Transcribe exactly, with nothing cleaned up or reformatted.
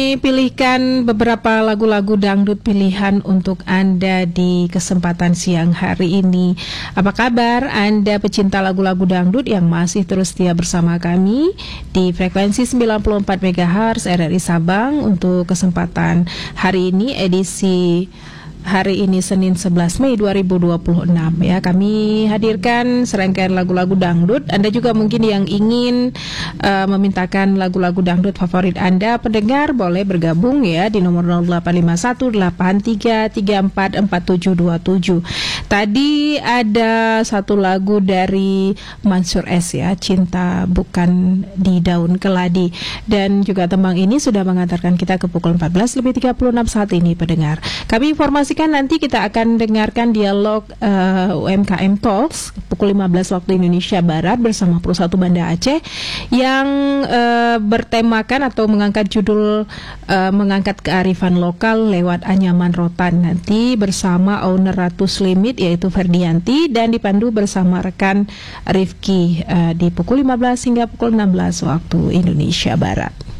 Pilihkan beberapa lagu-lagu dangdut pilihan untuk Anda di kesempatan siang hari ini. Apa kabar Anda pecinta lagu-lagu dangdut yang masih terus setia bersama kami di frekuensi sembilan puluh empat megahertz R R I Sabang untuk kesempatan hari ini, edisi hari ini Senin sebelas Mei dua ribu dua puluh enam ya. Kami hadirkan serangkaian lagu-lagu dangdut. Anda juga mungkin yang ingin uh, memintakan lagu-lagu dangdut favorit Anda, pendengar boleh bergabung ya di nomor nol delapan lima satu delapan tiga tiga empat empat tujuh dua tujuh. Tadi ada satu lagu dari Mansur S ya, Cinta Bukan di Daun Keladi, dan juga tembang ini sudah mengantarkan kita ke pukul empat belas lebih tiga puluh enam saat ini pendengar. Kami informasi nanti kita akan dengarkan dialog uh, U M K M Talks pukul lima belas waktu Indonesia Barat bersama Perusahaan Banda Aceh yang uh, bertemakan atau mengangkat judul uh, mengangkat kearifan lokal lewat anyaman rotan, nanti bersama owner Ratu Slimit yaitu Ferdianti dan dipandu bersama rekan Rifki uh, di pukul lima belas hingga pukul enam belas waktu Indonesia Barat.